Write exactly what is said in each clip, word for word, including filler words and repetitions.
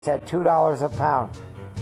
Said two dollars a pound.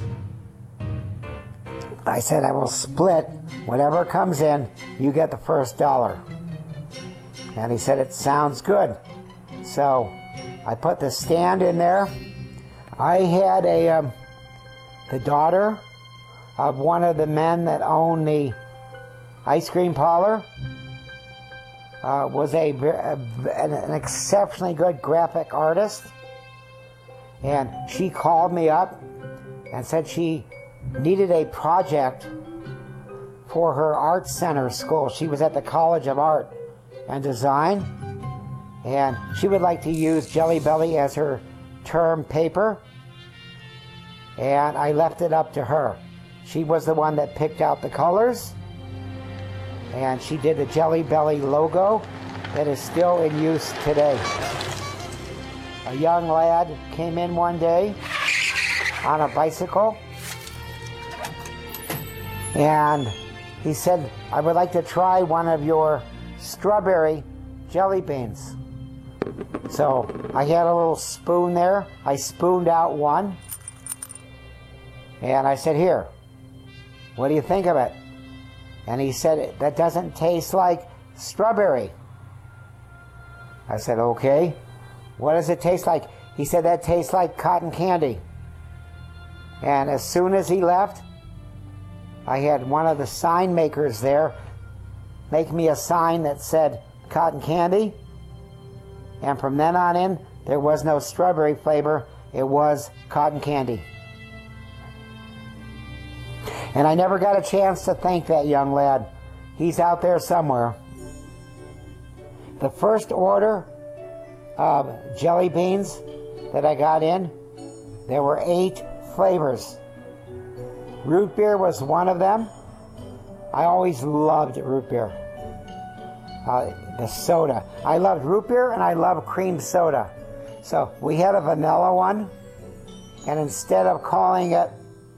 I said, I will split whatever comes in, you get the first dollar. And he said, it sounds good. So I put the stand in there. I had a, um, the daughter of one of the men that owned the ice cream parlor, uh, was a, a an, an exceptionally good graphic artist. And she called me up and said she needed a project for her art center school. She was at the College of Art and Design, and she would like to use Jelly Belly as her term paper, and I left it up to her. She was the one that picked out the colors, and she did the Jelly Belly logo that is still in use today. A young lad came in one day on a bicycle, and he said, I would like to try one of your strawberry jelly beans. So I had a little spoon there. I spooned out one, and I said, here, what do you think of it? And he said, that doesn't taste like strawberry. I said, okay. What does it taste like? He said, that tastes like cotton candy. And as soon as he left, I had one of the sign makers there make me a sign that said cotton candy. And from then on in, there was no strawberry flavor. It was cotton candy. And I never got a chance to thank that young lad. He's out there somewhere. The first order of jelly beans that I got in, there were eight flavors. Root beer was one of them. I always loved root beer. Uh, the soda. I loved root beer and I love cream soda. So we had a vanilla one, and instead of calling it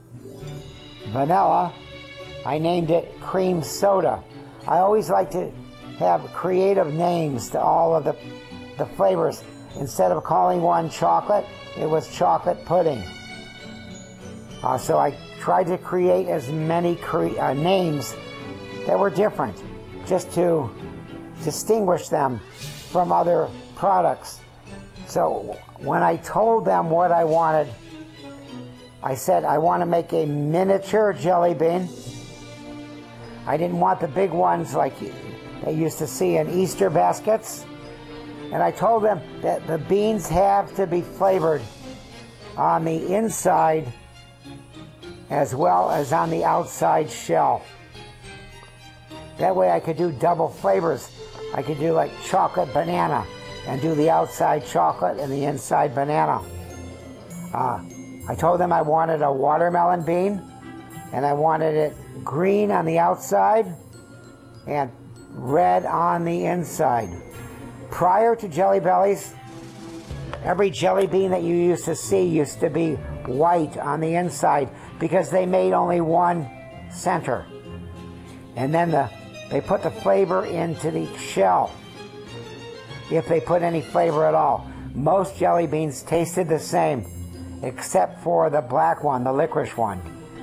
vanilla, I named it cream soda. I always like to have creative names to all of the the flavors. Instead of calling one chocolate, it was chocolate pudding. Uh, so I tried to create as many cre uh, names that were different, just to distinguish them from other products. So when I told them what I wanted, I said, I want to make a miniature jelly bean. I didn't want the big ones like they used to see in Easter baskets. And I told them that the beans have to be flavored on the inside as well as on the outside shell. That way I could do double flavors. I could do like chocolate banana and do the outside chocolate and the inside banana. Uh, I told them I wanted a watermelon bean, and I wanted it green on the outside and red on the inside. Prior to Jelly Bellies, every jelly bean that you used to see used to be white on the inside because they made only one center. And then the, they put the flavor into the shell, if they put any flavor at all. Most jelly beans tasted the same, except for the black one, the licorice one.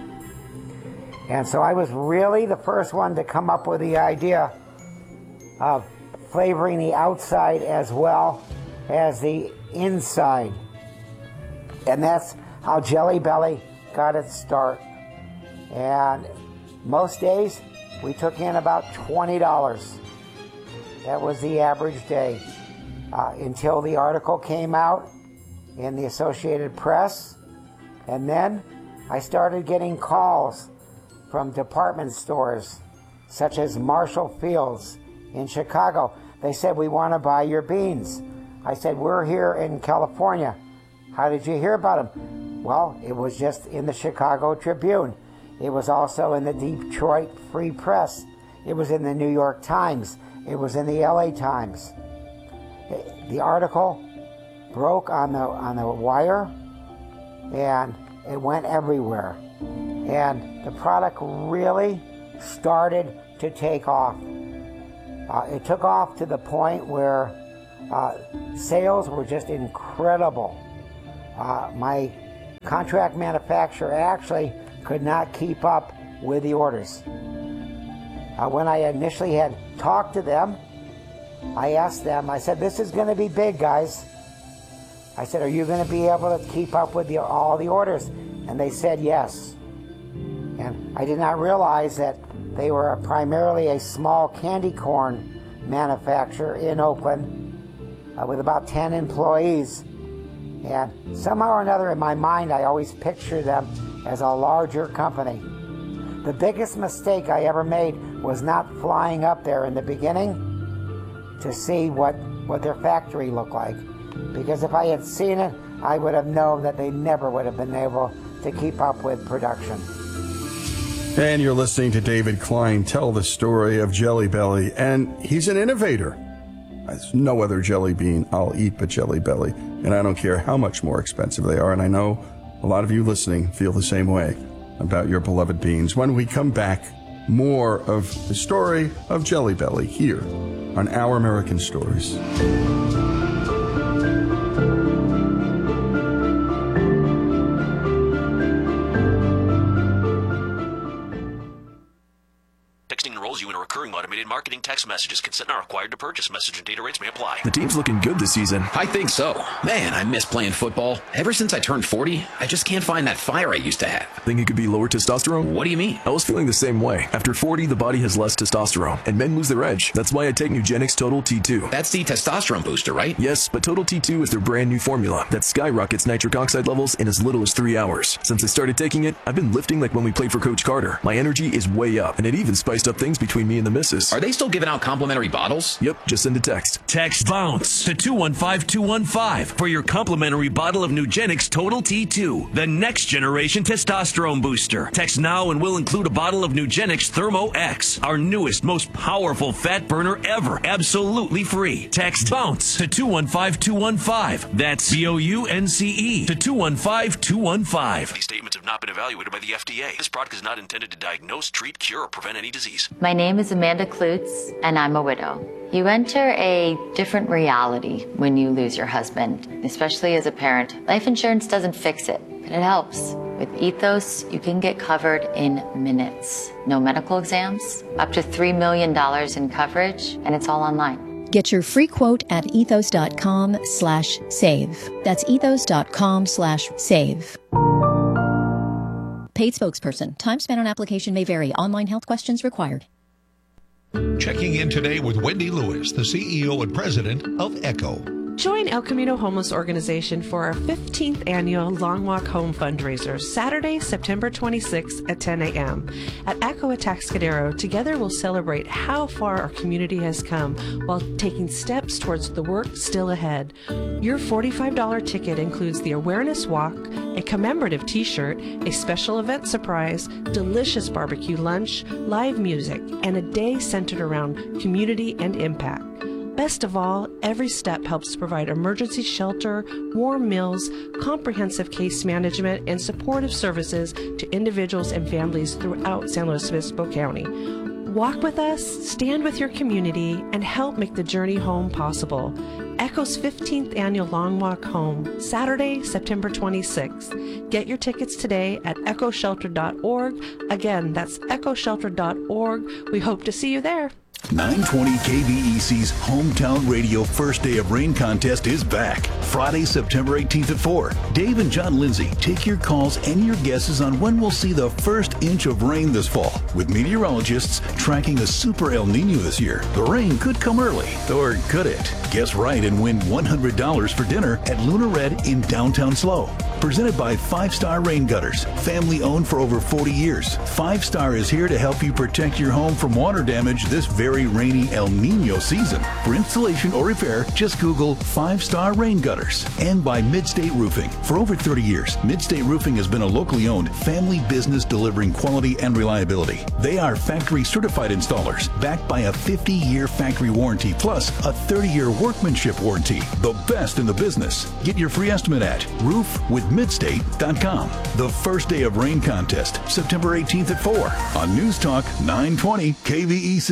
And so I was really the first one to come up with the idea of flavoring the outside as well as the inside. And that's how Jelly Belly got its start. And most days we took in about twenty dollars. That was the average day, uh, until the article came out in the Associated Press. And then I started getting calls from department stores such as Marshall Fields in Chicago. They said, we want to buy your beans. I said, we're here in California. How did you hear about them? Well, it was just in the Chicago Tribune. It was also in the Detroit Free Press. It was in the New York Times. It was in the L A Times. The article broke on the, on the wire, and it went everywhere. And the product really started to take off. Uh, it took off to the point where uh, sales were just incredible. Uh, my contract manufacturer actually could not keep up with the orders. Uh, when I initially had talked to them, I asked them, I said, this is going to be big, guys. I said, are you going to be able to keep up with the, all the orders? And they said yes. And I did not realize that they were primarily a small candy corn manufacturer in Oakland uh, with about ten employees. And somehow or another in my mind, I always picture them as a larger company. The biggest mistake I ever made was not flying up there in the beginning to see what, what their factory looked like. Because if I had seen it, I would have known that they never would have been able to keep up with production. And you're listening to David Klein tell the story of Jelly Belly, and he's an innovator. There's no other jelly bean I'll eat but Jelly Belly, and I don't care how much more expensive they are, and I know a lot of you listening feel the same way about your beloved beans. When we come back, more of the story of Jelly Belly here on Our American Stories. You in a recurring automated marketing text messages. Consent not required to purchase. Message and data rates may apply. The team's looking good this season. I think so. Man, I miss playing football. Ever since I turned forty, I just can't find that fire I used to have. Think it could be lower testosterone? What do you mean? I was feeling the same way. After forty, the body has less testosterone, and men lose their edge. That's why I take Nugenix Total T two. That's the testosterone booster, right? Yes, but Total T two is their brand new formula that skyrockets nitric oxide levels in as little as three hours. Since I started taking it, I've been lifting like when we played for Coach Carter. My energy is way up, and it even spiced up things between me and the missus. Are they still giving out complimentary bottles? Yep, just send a text. Text BOUNCE to two one five two one five for your complimentary bottle of Nugenix Total T two, the next generation testosterone booster. Text now and we'll include a bottle of Nugenix Thermo X, our newest, most powerful fat burner ever, absolutely free. Text BOUNCE to two one five two one five. That's B O U N C E to two one five two one five. These statements have not been evaluated by the F D A. This product is not intended to diagnose, treat, cure, or prevent any disease. My name is Amanda Klutz, and I'm a widow. You enter a different reality when you lose your husband, especially as a parent. Life insurance doesn't fix it, but it helps. With Ethos, you can get covered in minutes. No medical exams, up to three million dollars in coverage, and it's all online. Get your free quote at ethos.com slash save. That's ethos.com slash save. Paid spokesperson. Time spent on application may vary. Online health questions required. Checking in today with Wendy Lewis, the C E O and president of Echo. Join El Camino Homeless Organization for our fifteenth annual Long Walk Home fundraiser, Saturday, September twenty-sixth at ten a.m. At Echo Atascadero. Together we'll celebrate how far our community has come while taking steps towards the work still ahead. Your forty-five dollars ticket includes the awareness walk, a commemorative t-shirt, a special event surprise, delicious barbecue lunch, live music, and a day centered around community and impact. Best of all, every step helps provide emergency shelter, warm meals, comprehensive case management, and supportive services to individuals and families throughout San Luis Obispo County. Walk with us, stand with your community, and help make the journey home possible. Echo's fifteenth Annual Long Walk Home, Saturday, September twenty-sixth. Get your tickets today at echo shelter dot org. Again, that's echo shelter dot org. We hope to see you there. nine twenty K V E C's Hometown Radio First Day of Rain contest is back. Friday, September eighteenth at four. Dave and John Lindsay take your calls and your guesses on when we'll see the first inch of rain this fall, with meteorologists tracking a super El Nino this year. The rain could come early, or could it? Guess right and win one hundred dollars for dinner at Luna Red in downtown Slow. Presented by Five Star Rain Gutters, family owned for over forty years. Five Star is here to help you protect your home from water damage this very rainy El Nino season. For installation or repair, just Google Five Star Rain Gutters. And by Midstate Roofing. For over thirty years, Midstate Roofing has been a locally owned family business delivering quality and reliability. They are factory certified installers, backed by a fifty-year factory warranty plus a thirty-year workmanship warranty. The best in the business. Get your free estimate at roof with midstate dot com. The First Day of Rain contest, September eighteenth at four on News Talk nine twenty K V E C. You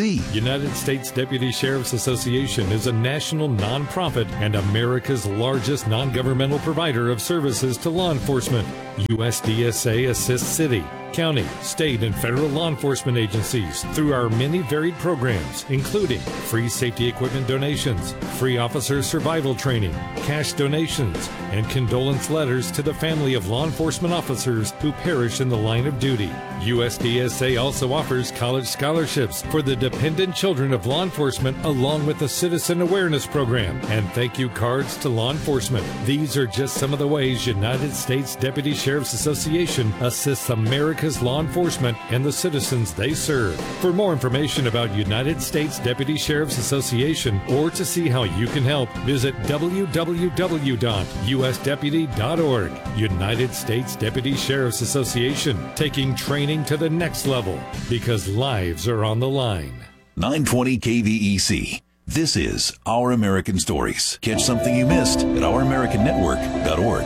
United States Deputy Sheriff's Association is a national nonprofit and America's largest non-governmental provider of services to law enforcement. U S D S A assists city, county, state, and federal law enforcement agencies through our many varied programs, including free safety equipment donations, free officer survival training, cash donations, and condolence letters to the family of law enforcement officers who perish in the line of duty. U S D S A also offers college scholarships for the dependent children of law enforcement, along with a citizen awareness program and thank you cards to law enforcement. These are just some of the ways United States Deputy Sheriff's Association assists America's law enforcement and the citizens they serve. For more information about United States Deputy Sheriff's Association or to see how you can help, visit w w w dot u s deputy dot org. United States Deputy Sheriff's Association, taking training to the next level because lives are on the line. nine twenty K V E C. This is Our American Stories. Catch something you missed at our american network dot org.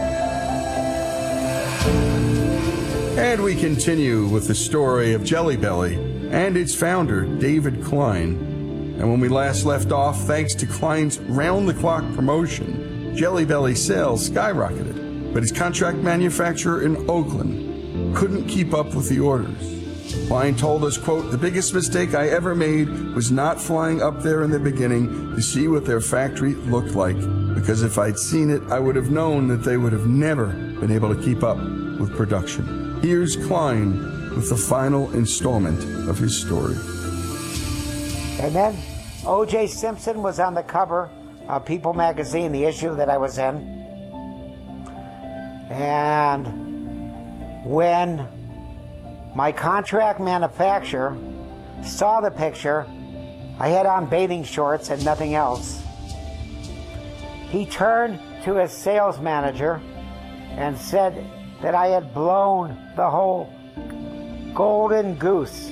And we continue with the story of Jelly Belly and its founder, David Klein. And when we last left off, thanks to Klein's round-the-clock promotion, Jelly Belly sales skyrocketed. But his contract manufacturer in Oakland couldn't keep up with the orders. Klein told us, quote, "The biggest mistake I ever made was not flying up there in the beginning to see what their factory looked like. Because if I'd seen it, I would have known that they would have never been able to keep up with production." Here's Klein with the final installment of his story. And then O J Simpson was on the cover of People magazine, the issue that I was in. And when my contract manufacturer saw the picture, I had on bathing shorts and nothing else. He turned to his sales manager and said that I had blown the whole golden goose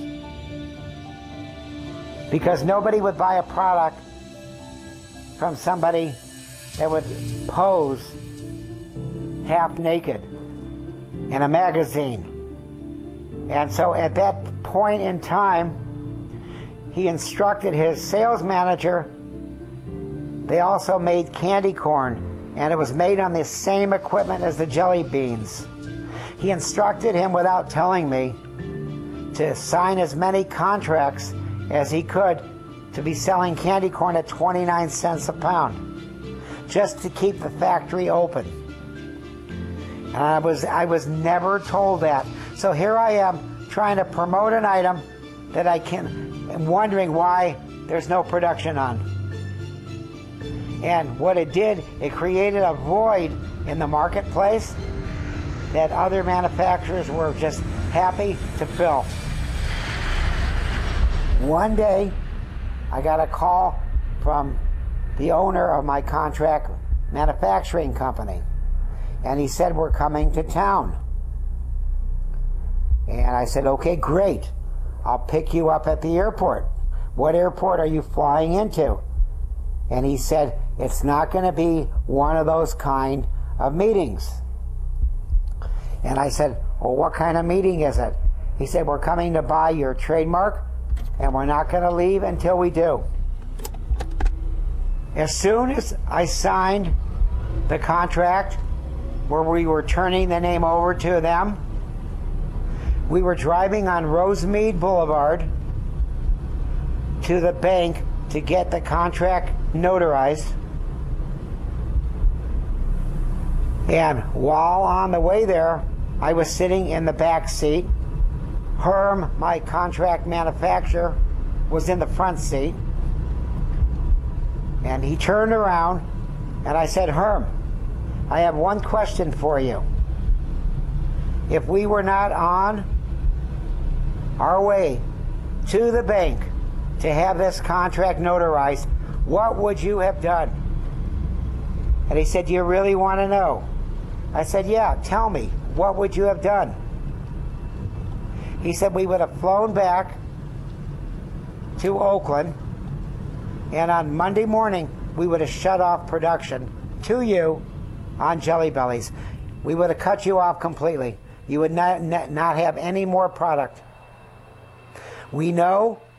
because nobody would buy a product from somebody that would pose half naked in a magazine. And so at that point in time, he instructed his sales manager. They also made candy corn, and it was made on the same equipment as the jelly beans. He instructed him without telling me to sign as many contracts as he could to be selling candy corn at twenty-nine cents a pound, just to keep the factory open. And I was, I was never told that. So here I am trying to promote an item that I can, and wondering why there's no production on. And what it did, it created a void in the marketplace that other manufacturers were just happy to fill. One day, I got a call from the owner of my contract manufacturing company, and he said, "We're coming to town." And I said, "Okay, great. I'll pick you up at the airport. What airport are you flying into?" And he said, "It's not going to be one of those kind of meetings." And I said, "Well, what kind of meeting is it?" He said, "We're coming to buy your trademark, and we're not going to leave until we do." As soon as I signed the contract where we were turning the name over to them, we were driving on Rosemead Boulevard to the bank to get the contract notarized. And while on the way there, I was sitting in the back seat. Herm, my contract manufacturer, was in the front seat. And he turned around and I said, "Herm, I have one question for you. If we were not on our way to the bank to have this contract notarized, what would you have done?" And he said, "Do you really want to know?" I said, "Yeah, tell me, what would you have done?" He said, "We would have flown back to Oakland, and on Monday morning, we would have shut off production to you on Jelly Bellies. We would have cut you off completely. You would not, not have any more product. We know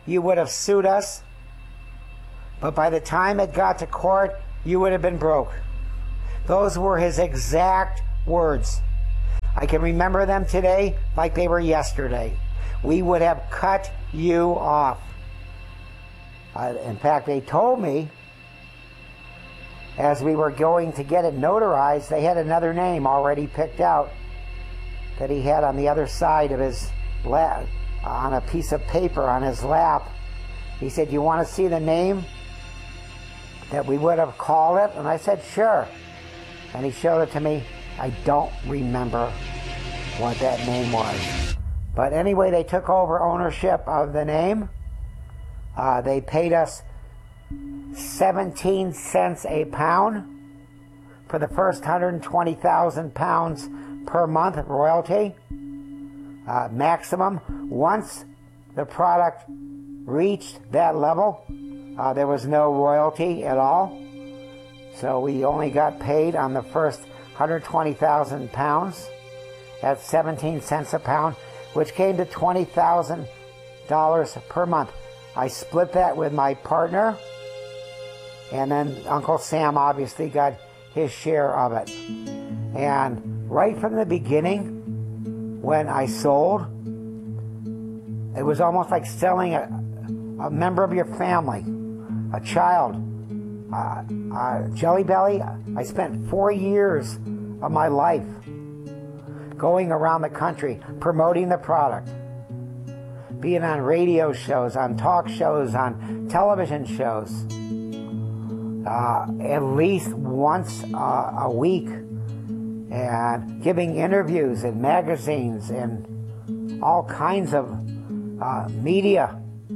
you would have sued us, but by the time it got to court, you would have been broke. Those were his exact words. I can remember them today like they were yesterday. We would have cut you off. Uh, in fact, they told me as we were going to get it notarized, they had another name already picked out that he had on the other side of his lap, on a piece of paper on his lap. He said, "You want to see the name that we would have called it?" And I said, "Sure." And he showed it to me. I don't remember what that name was. But anyway, they took over ownership of the name. Uh, they paid us seventeen cents a pound for the first one hundred twenty thousand pounds per month royalty, uh, maximum. Once the product reached that level, uh, there was no royalty at all. So we only got paid on the first one hundred twenty thousand pounds at seventeen cents a pound, which came to twenty thousand dollars per month. I split that with my partner, and then Uncle Sam obviously got his share of it. And right from the beginning, when I sold, it was almost like selling a, a member of your family, a child. Uh, uh, Jelly Belly, I spent four years of my life going around the country promoting the product, being on radio shows, on talk shows, on television shows, uh, at least once uh, a week, and giving interviews in magazines and all kinds of uh, media,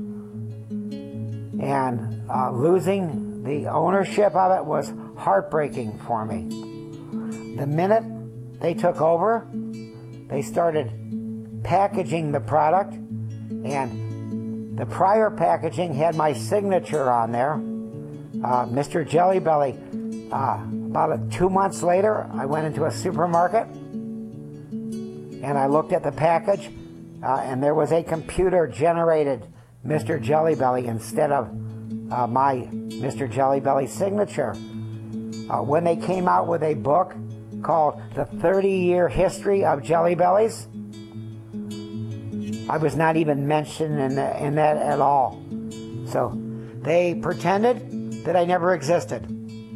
and uh, losing the ownership of it was heartbreaking for me. The minute they took over, they started packaging the product, and the prior packaging had my signature on there, uh, Mister Jelly Belly. Uh, about a, two months later, I went into a supermarket, and I looked at the package, uh, and there was a computer-generated Mister Jelly Belly instead of uh, my Mister Jelly Belly signature. Uh, when they came out with a book called The thirty-year History of Jelly Bellies, I was not even mentioned in, the, in that at all. So they pretended that I never existed.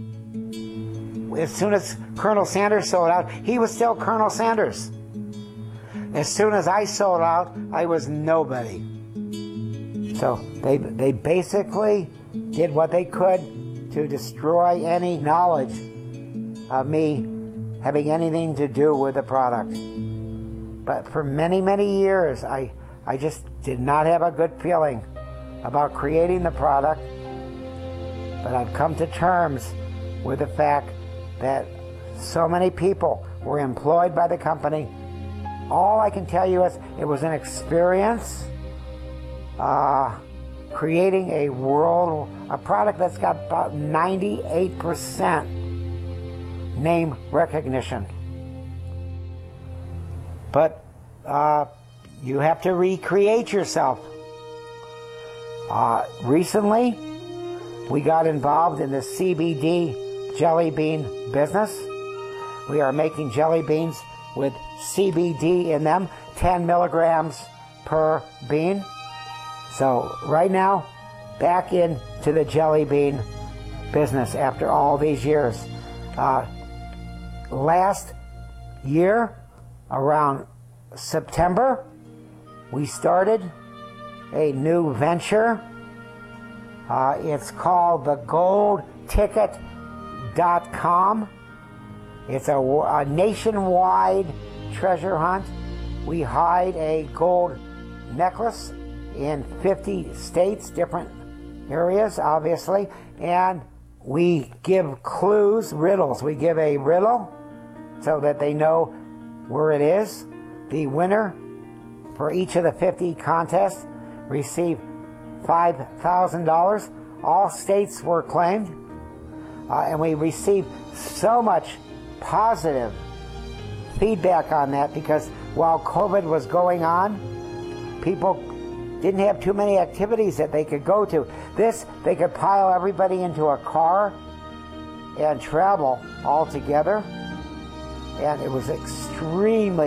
As soon as Colonel Sanders sold out, he was still Colonel Sanders. As soon as I sold out, I was nobody. So they, they basically did what they could to destroy any knowledge of me having anything to do with the product. But for many, many years, I, I just did not have a good feeling about creating the product. But I've come to terms with the fact that so many people were employed by the company. All I can tell you is it was an experience uh, creating a world, a product that's got about ninety-eight percent name recognition. But uh, you have to recreate yourself. Uh, recently, we got involved in the C B D jelly bean business. We are making jelly beans with C B D in them, ten milligrams per bean. So right now, back into the jelly bean business after all these years. Uh, last year, around September, we started a new venture. Uh, it's called the Gold Ticket dot com. It's a, a nationwide treasure hunt. We hide a gold necklace in fifty states, different areas, obviously, and we give clues, riddles. We give a riddle so that they know where it is. The winner for each of the fifty contests receive five thousand dollars. All states were claimed, uh, and we received so much positive feedback on that because while COVID was going on, people didn't have too many activities that they could go to. This, they could pile everybody into a car and travel all together. And it was extremely